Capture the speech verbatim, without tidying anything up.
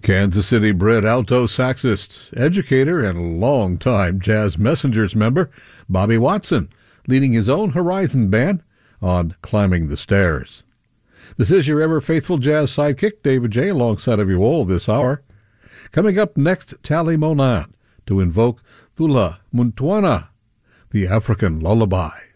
Kansas City-bred alto saxist, educator, and longtime Jazz Messengers member Bobby Watson, leading his own Horizon band on Climbing the Stairs. This is your ever-faithful jazz sidekick, David J., alongside of you all this hour. Coming up next, Tali Monan to invoke Thula Muntwana, the African lullaby.